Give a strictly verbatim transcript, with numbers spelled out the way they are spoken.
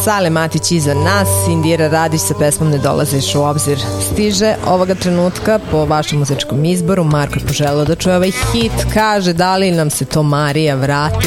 Sale Matić iza nas, Indira Radić sa pesmom Ne dolaziš u obzir stiže ovoga trenutka po vašem muzičkom izboru. Marko je poželeo da čuje ovaj hit, kaže da li nam se to Marija vratila.